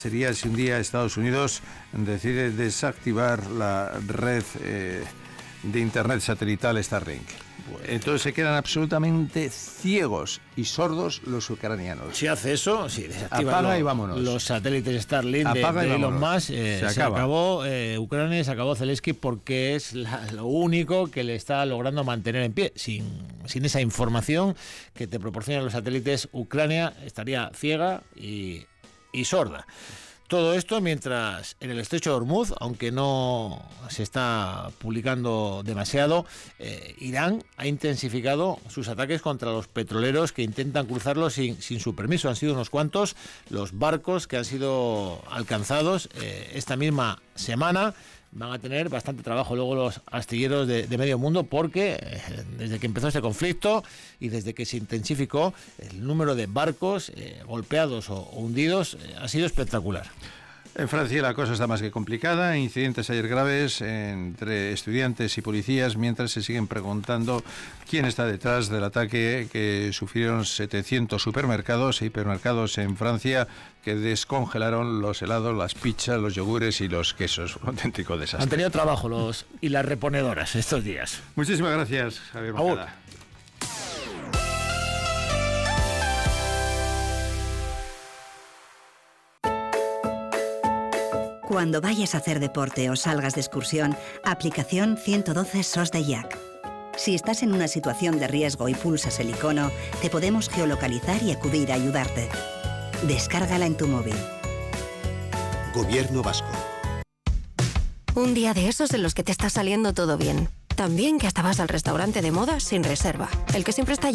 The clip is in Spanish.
Sería si un día Estados Unidos decide desactivar la red de internet satelital Starlink. Entonces se quedan absolutamente ciegos y sordos los ucranianos. Si hace eso, si desactiva apaga y vámonos. Los satélites Starlink de Elon Musk, se acabó Ucrania, se acabó Zelensky, porque es lo único que le está logrando mantener en pie. Sin esa información que te proporcionan los satélites, Ucrania estaría ciega y sorda. Todo esto mientras en el estrecho de Hormuz, aunque no se está publicando demasiado, Irán ha intensificado sus ataques contra los petroleros que intentan cruzarlo sin su permiso. Han sido unos cuantos los barcos que han sido alcanzados esta misma semana. Van a tener bastante trabajo luego los astilleros de medio mundo, porque desde que empezó este conflicto y desde que se intensificó, el número de barcos golpeados o hundidos ha sido espectacular. En Francia la cosa está más que complicada. Incidentes ayer graves entre estudiantes y policías, mientras se siguen preguntando quién está detrás del ataque que sufrieron 700 supermercados e hipermercados en Francia, que descongelaron los helados, las pizzas, los yogures y los quesos. Un auténtico desastre. Han tenido trabajo los y las reponedoras estos días. Muchísimas gracias, Javier Moncada. Cuando vayas a hacer deporte o salgas de excursión, aplicación 112 SOS de Jack. Si estás en una situación de riesgo y pulsas el icono, te podemos geolocalizar y acudir a ayudarte. Descárgala en tu móvil. Gobierno vasco. Un día de esos en los que te está saliendo todo bien. Tan bien que hasta vas al restaurante de moda sin reserva. El que siempre está